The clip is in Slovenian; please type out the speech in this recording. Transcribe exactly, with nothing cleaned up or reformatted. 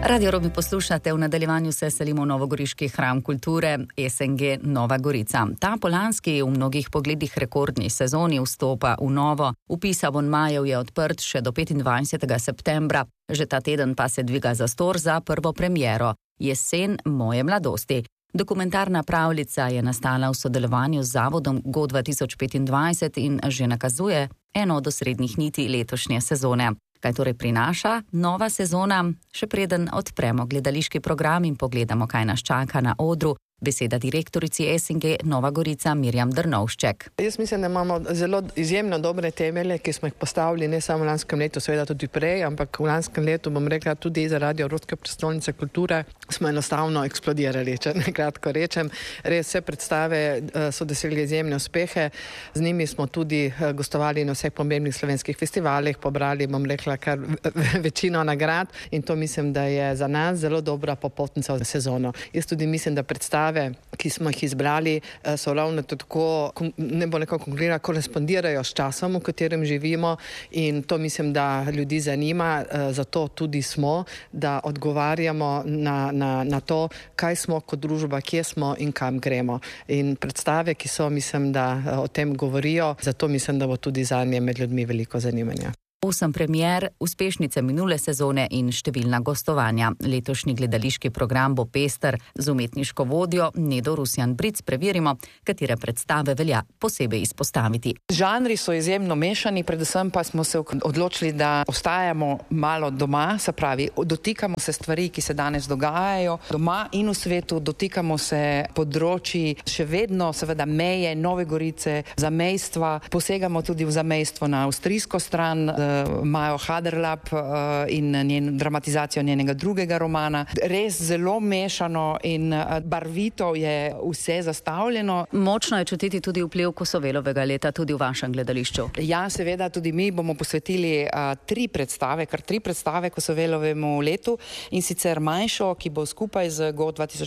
Radio Robi poslušate, v nadaljevanju se selimo v novogoriški hram kulture S N G Nova Gorica. Ta po lanski v mnogih pogledih rekordni sezoni vstopa v novo. Vpis abonmajev je odprt še do petindvajsetega septembra, že ta teden pa se dviga zastor za prvo premiero Jesen moje mladosti. Dokumentarna pravljica je nastala v sodelovanju z Zavodom Go dva tisoč petindvajset in že nakazuje eno od osrednjih niti letošnje sezone. Kaj torej prinaša nova sezona? Še preden odpremo gledališki program in pogledamo, kaj nas čaka na odru, beseda direktorici S N G Nova Gorica Mirjam Drnovšček. Jaz mislim, da imamo zelo izjemno dobre temelje, ki smo jih postavili ne samo v lanskem letu, seveda tudi prej, ampak v lanskem letu, bom rekla, tudi zaradi Evropske prestolnice kulture smo enostavno eksplodirali, če nekratko rečem. Res vse predstave so dosegli izjemne uspehe, z njimi smo tudi gostovali na vseh pomembnih slovenskih festivalih, pobrali, bom rekla, kar večino nagrad in to mislim, da je za nas zelo dobra popotnica v sezono. Jaz tudi mislim, da predstave, ki smo jih izbrali, so ravno tako, ne bo nekako konkretno, korespondirajo s časom, v katerem živimo in to mislim, da ljudi zanima, zato tudi smo, da odgovarjamo na, na, na to, kaj smo kot družba, kje smo in kam gremo. In predstave, ki so, mislim, da o tem govorijo, zato mislim, da bo tudi zanje med ljudmi veliko zanimanja. Osem premier, uspešnice minule sezone in številna gostovanja. Letošnji gledališki program bo pester. Z umetniško vodjo Nedo Rusjan-Bric preverimo, katere predstave velja posebej izpostaviti. Žanri so izjemno mešani, predvsem pa smo se odločili, da ostajamo malo doma, se pravi, dotikamo se stvari, ki se danes dogajajo doma in v svetu, dotikamo se področji, še vedno seveda meje, Nove Gorice, zamejstva, posegamo tudi v zamejstvo na avstrijsko stran, Majo Haderlap in njen, dramatizacijo njenega drugega romana. Res zelo mešano in barvito je vse zastavljeno. Močno je čutiti tudi vpliv Kosovelovega leta tudi v vašem gledališču. Ja, seveda, tudi mi bomo posvetili a, tri predstave, kar tri predstave Kosovelovemu letu in sicer manjšo, ki bo skupaj z Go dva tisoč